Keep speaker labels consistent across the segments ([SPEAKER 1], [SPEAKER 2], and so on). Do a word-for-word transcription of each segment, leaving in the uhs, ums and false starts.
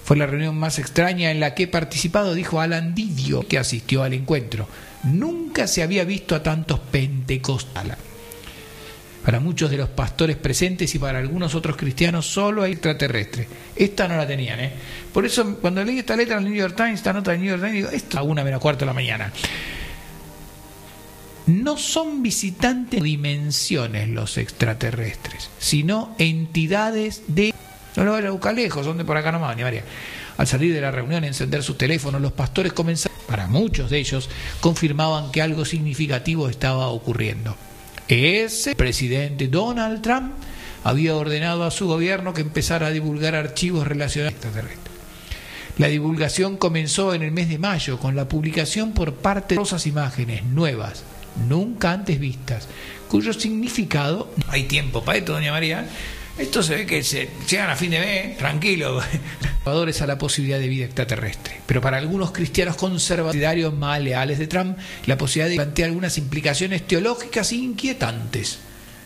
[SPEAKER 1] Fue la reunión más extraña en la que he participado, dijo Alan Didio, que asistió al encuentro. Nunca se había visto a tantos pentecostales. Para muchos de los pastores presentes y para algunos otros cristianos solo hay extraterrestres. Esta no la tenían, ¿eh? Por eso cuando leí esta letra en el New York Times, esta nota del New York Times, digo, esto a una menos cuarto de la mañana. No son visitantes de dimensiones los extraterrestres, sino entidades de... No lo vaya a buscar lejos, son de por acá nomás, ni María. Al salir de la reunión, encender sus teléfonos, los pastores comenzaron, para muchos de ellos, confirmaban que algo significativo estaba ocurriendo. Ese presidente Donald Trump había ordenado a su gobierno que empezara a divulgar archivos relacionados con extraterrestres. La divulgación comenzó en el mes de mayo con la publicación por parte de rosas imágenes nuevas, nunca antes vistas, cuyo significado... Hay tiempo para esto, doña María. Esto se ve que se llegan a fin de mes, tranquilo, a la posibilidad de vida extraterrestre. Pero para algunos cristianos conservadores más leales de Trump, la posibilidad de plantear algunas implicaciones teológicas inquietantes.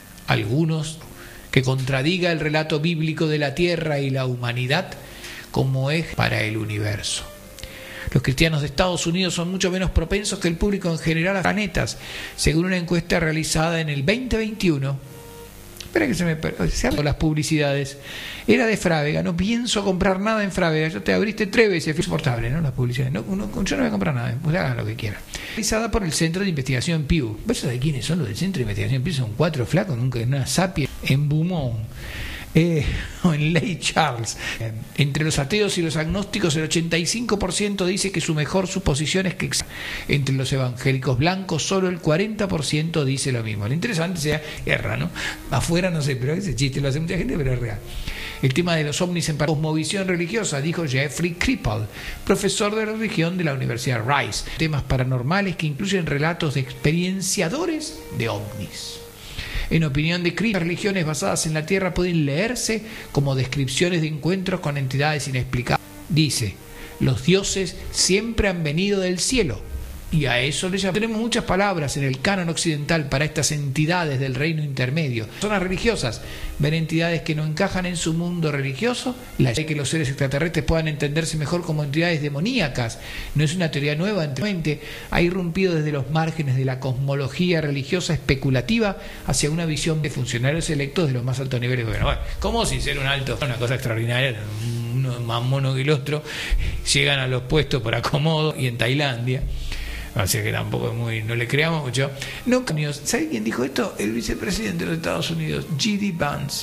[SPEAKER 1] Algunos que contradiga el relato bíblico de la tierra y la humanidad como eje para el universo. Los cristianos de Estados Unidos son mucho menos propensos que el público en general a planetas, según una encuesta realizada en el veinte veintiuno. Espera que se me perdió las publicidades. Era de Frávega, no pienso comprar nada en Frávega. Yo te abriste tres veces, fue insoportable, ¿no? Las publicidades. No, no, yo no voy a comprar nada, pues hagan lo que quieran. Realizada por el Centro de Investigación Pew. ¿Vos sabés quiénes son los del Centro de Investigación Pew? Son cuatro flacos, nunca en una sapia en Beaumont. Eh, o en Lake Charles. Eh, entre los ateos y los agnósticos, el ochenta y cinco por ciento dice que su mejor suposición es que entre los evangélicos blancos solo el cuarenta por ciento dice lo mismo. Lo interesante sea guerra, ¿no? Afuera no sé, pero ese chiste lo hace mucha gente, pero es real. El tema de los ovnis en cosmovisión religiosa, dijo Jeffrey Kripal, profesor de religión de la Universidad Rice. Temas paranormales que incluyen relatos de experienciadores de ovnis. En opinión de Kripal, las religiones basadas en la Tierra pueden leerse como descripciones de encuentros con entidades inexplicables. Dice, los dioses siempre han venido del cielo. Y a eso le llamamos. Tenemos muchas palabras en el canon occidental para estas entidades del reino intermedio. Personas religiosas ven entidades que no encajan en su mundo religioso. La idea de que los seres extraterrestres puedan entenderse mejor como entidades demoníacas no es una teoría nueva. Anteriormente ha irrumpido desde los márgenes de la cosmología religiosa especulativa hacia una visión de funcionarios electos de los más altos niveles de gobierno. Bueno, como sin ser un alto, una cosa extraordinaria, uno más mono que el otro, llegan a los puestos por acomodo y en Tailandia. Así que tampoco es muy, no le creamos mucho. No, ¿sabe quién dijo esto? El vicepresidente de los Estados Unidos, J D Vance.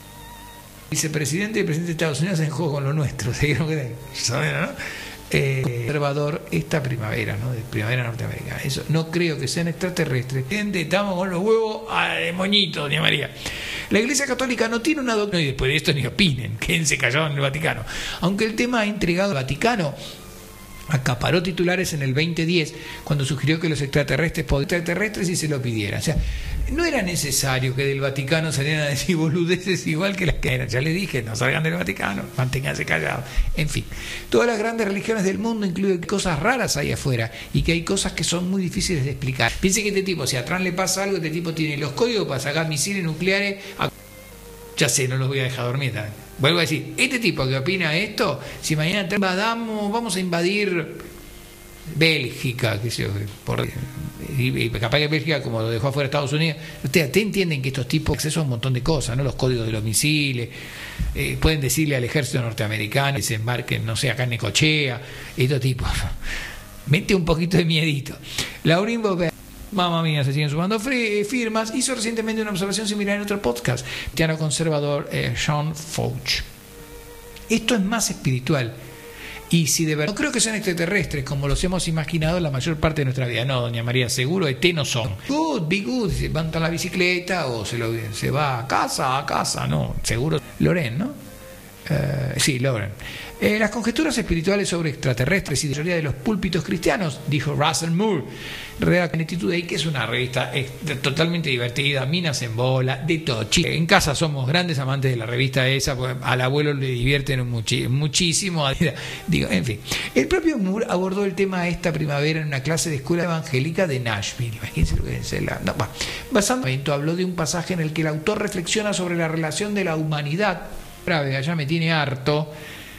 [SPEAKER 1] Vicepresidente y presidente de Estados Unidos en juego con lo nuestro. ¿Se dieron cuenta? ¿Saben, no? Eh, observador esta primavera, ¿no? De primavera norteamericana. Eso no creo que sean extraterrestres. Estamos con los huevos a de moñito, doña María. La Iglesia Católica no tiene una doctrina, y después de esto ni opinen, quédense callados en el Vaticano. Aunque el tema ha intrigado al Vaticano, acaparó titulares en el veinte diez cuando sugirió que los extraterrestres podían ser extraterrestres y se lo pidieran. O sea, no era necesario que del Vaticano salieran a decir boludeces igual que las que eran. Ya les dije, no salgan del Vaticano, manténganse callados. En fin, todas las grandes religiones del mundo incluyen cosas raras ahí afuera y que hay cosas que son muy difíciles de explicar. Piense que este tipo, si a Trump le pasa algo, este tipo tiene los códigos para sacar misiles nucleares. A... Ya sé, no los voy a dejar dormir también. Vuelvo a decir, este tipo que opina esto, si mañana invadamos, vamos a invadir Bélgica, qué sé yo, por, y, y capaz que Bélgica, como lo dejó afuera Estados Unidos, ustedes, ustedes entienden que estos tipos acceso a un montón de cosas, ¿no? Los códigos de los misiles, eh, pueden decirle al ejército norteamericano que se embarquen, no sé, acá en Necochea, estos tipos. Mete un poquito de miedito. Laurín Bobet, mamá mía, se siguen sumando firmas. Hizo recientemente una observación similar en otro podcast, cristiano conservador eh, Sean Fauci. Esto es más espiritual. Y si de verdad no creo que sean extraterrestres como los hemos imaginado la mayor parte de nuestra vida. No, doña María, seguro E T no son. Good, be good, se van a la bicicleta o se, lo, se va a casa, a casa, no, seguro. Loren, ¿no? Uh, sí, Loren. Eh, las conjeturas espirituales sobre extraterrestres y de la mayoría de los púlpitos cristianos, dijo Russell Moore, redacta en Today, que es una revista eh, totalmente divertida, minas en bola, de todo. Chile. En casa somos grandes amantes de la revista esa, porque al abuelo le divierten muchi muchísimo. Digo, en fin. El propio Moore abordó el tema esta primavera en una clase de escuela evangélica de Nashville. Imagínense lo que es la... No, bueno. Basando en esto, habló de un pasaje en el que el autor reflexiona sobre la relación de la humanidad, ya me tiene harto,